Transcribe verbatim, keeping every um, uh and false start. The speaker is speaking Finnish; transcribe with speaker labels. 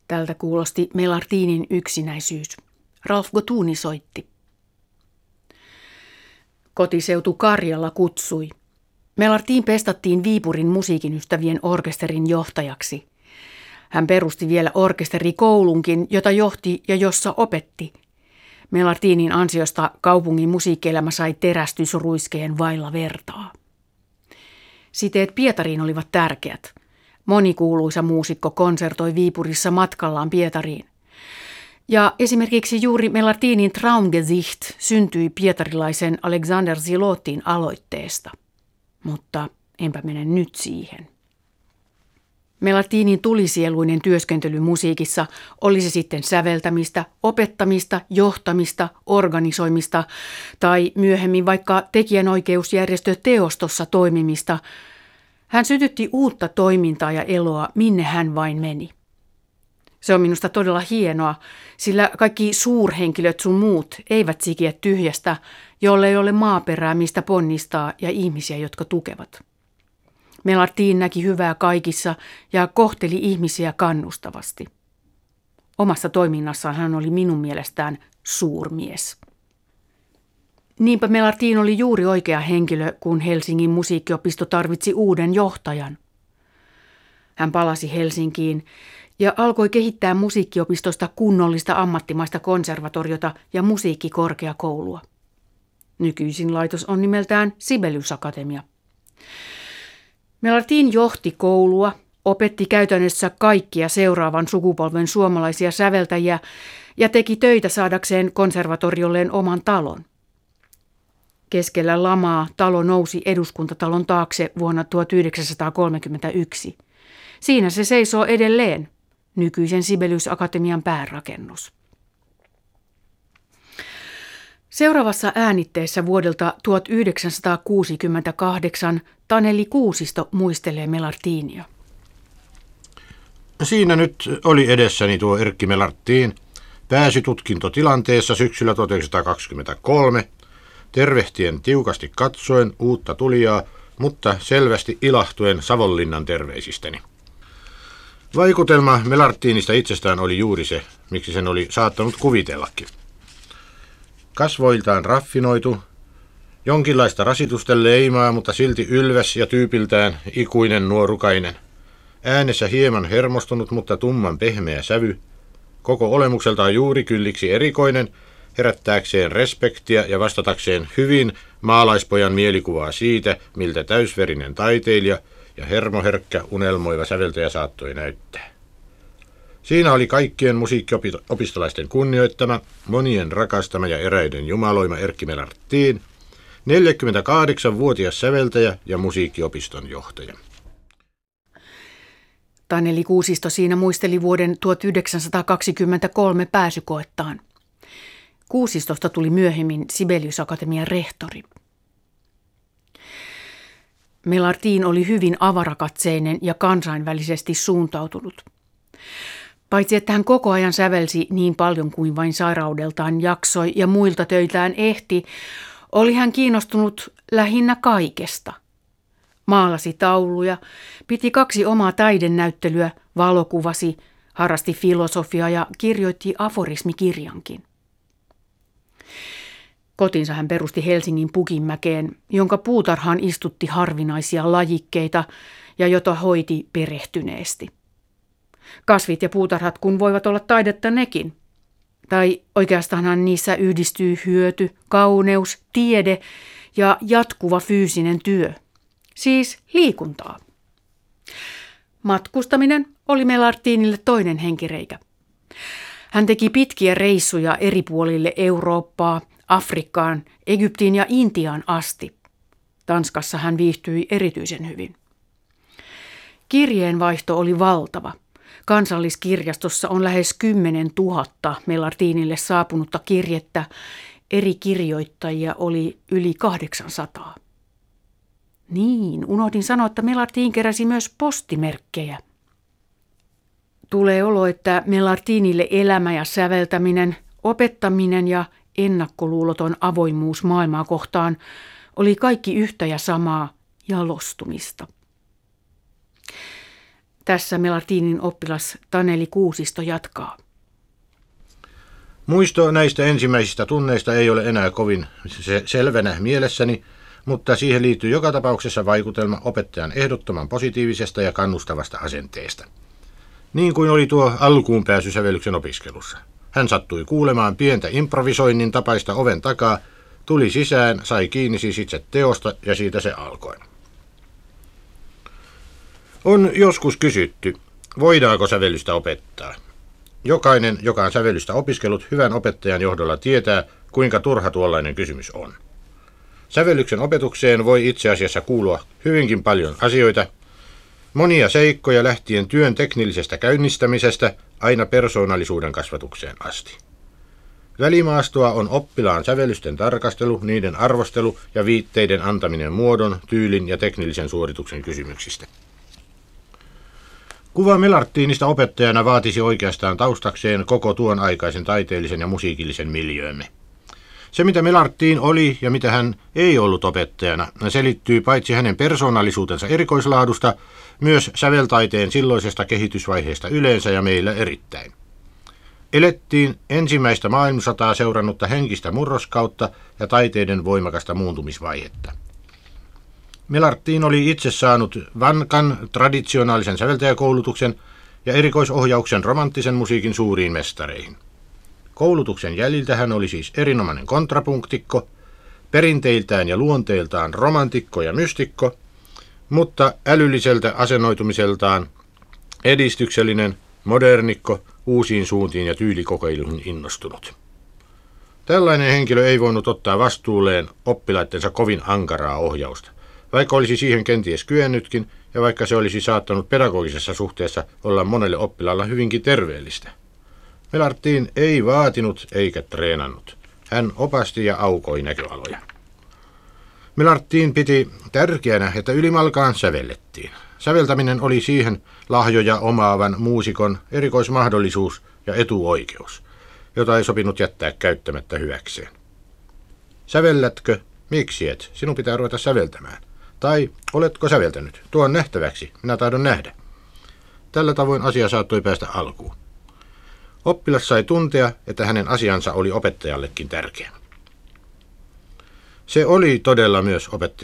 Speaker 1: Tältä kuulosti Melartinin yksinäisyys. Ralph Gotuni soitti. Kotiseutu Karjala kutsui. Melartin pestattiin Viipurin musiikin ystävien orkesterin johtajaksi. Hän perusti vielä orkesterikoulunkin, jota johti ja jossa opetti. Melartinin ansiosta kaupungin musiikkielämä sai terästysruiskeen vailla vertaa. Siteet Pietariin olivat tärkeät. Moni kuuluisa muusikko konsertoi Viipurissa matkallaan Pietariin. Ja esimerkiksi juuri Melartinin Traumgesicht syntyi pietarilaisen Alexander Zilotin aloitteesta. Mutta enpä mene nyt siihen. Melartinin tulisieluinen työskentely musiikissa, oli se sitten säveltämistä, opettamista, johtamista, organisoimista tai myöhemmin vaikka tekijänoikeusjärjestö Teostossa toimimista. Hän sytytti uutta toimintaa ja eloa, minne hän vain meni. Se on minusta todella hienoa, sillä kaikki suurhenkilöt sun muut eivät sikiä tyhjästä, jolle ei ole maaperää, mistä ponnistaa ja ihmisiä, jotka tukevat. Melartin näki hyvää kaikissa ja kohteli ihmisiä kannustavasti. Omassa toiminnassaan hän oli minun mielestään suurmies. Niinpä Melartin oli juuri oikea henkilö, kun Helsingin musiikkiopisto tarvitsi uuden johtajan. Hän palasi Helsinkiin ja alkoi kehittää musiikkiopistosta kunnollista ammattimaista konservatoriota ja musiikkikorkeakoulua. Nykyisin laitos on nimeltään Sibelius Akatemia. Melartin johti koulua, opetti käytännössä kaikkia seuraavan sukupolven suomalaisia säveltäjiä ja teki töitä saadakseen konservatoriolleen oman talon. Keskellä lamaa talo nousi Eduskuntatalon taakse vuonna tuhatyhdeksänsataakolmekymmentäyksi. Siinä se seisoo edelleen, nykyisen Sibelius Akatemian päärakennus. Seuraavassa äänitteessä vuodelta tuhatyhdeksänsataakuusikymmentäkahdeksan Taneli Kuusisto muistelee Melartinia.
Speaker 2: Siinä nyt oli edessäni tuo Erkki Melartin pääsytutkintotilanteessa syksyllä tuhatyhdeksänsataakaksikymmentäkolme, tervehtien tiukasti katsoen uutta tulijaa, mutta selvästi ilahtuen Savonlinnan terveisistäni. Vaikutelma Melartinista itsestään oli juuri se, miksi sen oli saattanut kuvitellakin. Kasvoiltaan raffinoitu, jonkinlaista rasitusten leimaa, mutta silti ylväs ja tyypiltään ikuinen nuorukainen. Äänessä hieman hermostunut, mutta tumman pehmeä sävy. Koko olemukseltaan juuri kylliksi erikoinen, herättääkseen respektiä ja vastatakseen hyvin maalaispojan mielikuvaa siitä, miltä täysverinen taiteilija ja hermoherkkä unelmoiva säveltäjä saattoi näyttää. Siinä oli kaikkien musiikkiopistolaisten kunnioittama, monien rakastama ja eräiden jumaloima Erkki Melartin, neljäkymmentäkahdeksanvuotias säveltäjä ja musiikkiopiston johtaja.
Speaker 1: Taneli Kuusisto siinä muisteli vuoden tuhatyhdeksänsataakaksikymmentäkolme pääsykoettaan. Kuusistosta tuli myöhemmin Sibelius Akatemian rehtori. Melartin oli hyvin avarakatseinen ja kansainvälisesti suuntautunut. Paitsi että hän koko ajan sävelsi niin paljon kuin vain sairaudeltaan jaksoi ja muilta töitään ehti, oli hän kiinnostunut lähinnä kaikesta. Maalasi tauluja, piti kaksi omaa taidennäyttelyä, valokuvasi, harrasti filosofiaa ja kirjoitti aforismikirjankin. Kotinsa hän perusti Helsingin Pukinmäkeen, jonka puutarhaan istutti harvinaisia lajikkeita ja jota hoiti perehtyneesti. Kasvit ja puutarhat kun voivat olla taidetta nekin. Tai oikeastaanhan niissä yhdistyy hyöty, kauneus, tiede ja jatkuva fyysinen työ. Siis liikuntaa. Matkustaminen oli Melartinille toinen henkireikä. Hän teki pitkiä reissuja eri puolille Eurooppaa, Afrikkaan, Egyptiin ja Intiaan asti. Tanskassa hän viihtyi erityisen hyvin. Kirjeenvaihto oli valtava. Kansalliskirjastossa on lähes kymmenen tuhatta Melartinille saapunutta kirjettä. Eri kirjoittajia oli yli kahdeksansataa. Niin, unohdin sanoa, että Melartin keräsi myös postimerkkejä. Tulee olo, että Melartinille elämä ja säveltäminen, opettaminen ja ennakkoluuloton avoimuus maailmaa kohtaan oli kaikki yhtä ja samaa jalostumista. Tässä Melartinin oppilas Taneli Kuusisto jatkaa.
Speaker 2: Muisto näistä ensimmäisistä tunneista ei ole enää kovin selvänä mielessäni, mutta siihen liittyy joka tapauksessa vaikutelma opettajan ehdottoman positiivisesta ja kannustavasta asenteesta. Niin kuin oli tuo alkuun pääsy sävellyksen opiskelussa. Hän sattui kuulemaan pientä improvisoinnin tapaista oven takaa, tuli sisään, sai kiinni siis itse teosta ja siitä se alkoi. On joskus kysytty, voidaanko sävellystä opettaa. Jokainen, joka on sävellystä opiskellut hyvän opettajan johdolla, tietää, kuinka turha tuollainen kysymys on. Sävellyksen opetukseen voi itse asiassa kuulua hyvinkin paljon asioita, monia seikkoja lähtien työn teknillisestä käynnistämisestä aina persoonallisuuden kasvatukseen asti. Välimaastoa on oppilaan sävellysten tarkastelu, niiden arvostelu ja viitteiden antaminen muodon, tyylin ja teknillisen suorituksen kysymyksistä. Kuva Melartinista opettajana vaatisi oikeastaan taustakseen koko tuon aikaisen taiteellisen ja musiikillisen miljöömme. Se, mitä Melartin oli ja mitä hän ei ollut opettajana, selittyy paitsi hänen persoonallisuutensa erikoislaadusta, myös säveltaiteen silloisesta kehitysvaiheesta yleensä ja meillä erittäin. Elettiin ensimmäistä maailmansotaa seurannutta henkistä murroskautta ja taiteiden voimakasta muuntumisvaihetta. Melartin oli itse saanut vankan traditionaalisen säveltäjäkoulutuksen ja erikoisohjauksen romanttisen musiikin suuriin mestareihin. Koulutuksen jäljiltä hän oli siis erinomainen kontrapunktikko, perinteiltään ja luonteeltaan romantikko ja mystikko, mutta älylliseltä asennoitumiseltaan edistyksellinen, modernikko, uusiin suuntiin ja tyylikokeiluihin innostunut. Tällainen henkilö ei voinut ottaa vastuulleen oppilaittensa kovin ankaraa ohjausta, vaikka olisi siihen kenties kyennytkin ja vaikka se olisi saattanut pedagogisessa suhteessa olla monelle oppilaalla hyvinkin terveellistä. Melartin ei vaatinut eikä treenannut. Hän opasti ja aukoi näköaloja. Melartin piti tärkeänä, että ylimalkaan sävellettiin. Säveltäminen oli siihen lahjoja omaavan muusikon erikoismahdollisuus ja etuoikeus, jota ei sopinut jättää käyttämättä hyväkseen. Sävellätkö? Miksi et? Sinun pitää ruveta säveltämään. Tai oletko säveltänyt? Tuon nähtäväksi. Minä tahdon nähdä. Tällä tavoin asia saattoi päästä alkuun. Oppilas sai tuntea, että hänen asiansa oli opettajallekin tärkeä. Se oli todella myös opettajan